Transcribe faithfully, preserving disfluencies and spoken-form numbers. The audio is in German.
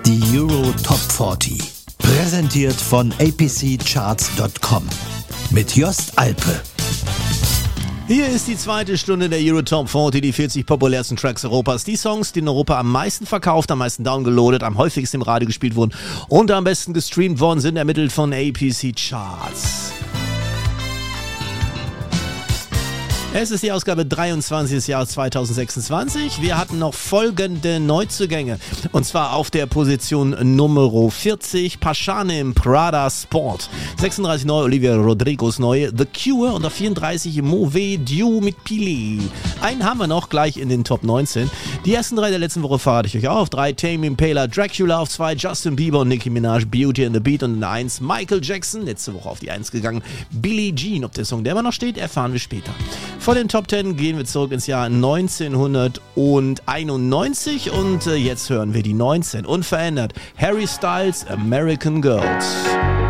Die Euro Top vierzig. Präsentiert von a p c charts punkt com. Mit Jost Alpe. Hier ist die zweite Stunde der Euro Top vierzig, die vierzig populärsten Tracks Europas. Die Songs, die in Europa am meisten verkauft, am meisten downgeloadet, am häufigsten im Radio gespielt wurden und am besten gestreamt worden sind, ermittelt von A P C Charts. Es ist die Ausgabe dreiundzwanzig des Jahres zweitausendsechsundzwanzig. Wir hatten noch folgende Neuzugänge. Und zwar auf der Position Nummer vierzig, Pashanim Prada Sport. sechsunddreißig neu, Olivia Rodrigos neue The Cure. Und auf vierunddreißig Mauvais Dieu mit Pili. Einen haben wir noch gleich in den Top neunzehn. Die ersten drei der letzten Woche verrate ich euch auch. Auf drei Tame Impala Dracula, auf zwei Justin Bieber und Nicki Minaj Beauty and the Beat. Und in der eins Michael Jackson, letzte Woche auf die eins gegangen, Billie Jean. Ob der Song der immer noch steht, erfahren wir später. Von den Top zehn gehen wir zurück ins Jahr neunzehnhunderteinundneunzig und jetzt hören wir die neunzehn. Unverändert Harry Styles, American Girls.